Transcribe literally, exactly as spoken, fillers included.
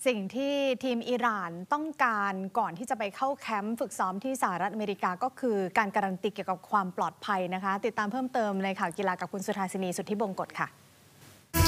สิ่งที่ทีมอิหร่านต้องการก่อนที่จะไปเข้าแคมป์ฝึกซ้อมที่สหรัฐอเมริกาก็คือการการันตีเกี่ยวกับความปลอดภัยนะคะติดตามเพิ่มเติมในข่าวกีฬากับคุณสุธาสินีสุทธิบงกฎค่ะ